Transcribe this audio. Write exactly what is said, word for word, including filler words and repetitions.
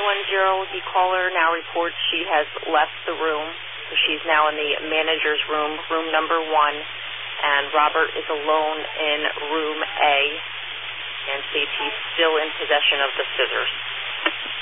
one zero, the caller now reports she has left the room. So she's now in the manager's room, room number one, and Robert is alone in room A, and states he's still in possession of the scissors.